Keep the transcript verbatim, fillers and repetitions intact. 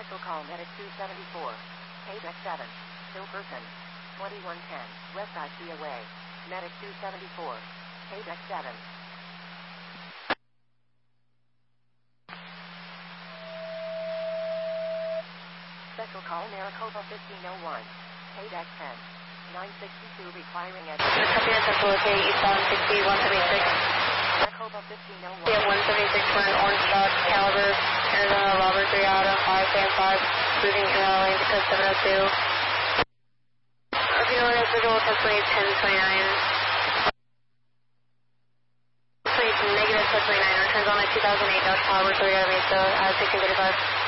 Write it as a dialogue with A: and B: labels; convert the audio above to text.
A: Special call medic two seventy-four. Paydeck seven. Still person. twenty-one ten. West I C away. Medic two seventy-four. Paydeck seven. Special call Maricopa fifteen oh one. Paydeck ten. nine sixty-two requiring at
B: Copy at Central K, eastbound sixty, one seventy-six.
A: Maricopa fifteen oh one.
B: Yeah, one seventy-six for an orange dot, caliber, Arizona, Robert three Auto, five and five, cruising Canal Lane to code seven oh two. If you know what is visual, template ten twenty-nine. Template negative ten twenty-nine, returns on a two thousand eight Dodge Power three Auto Mesa, uh, sixteen thirty-five.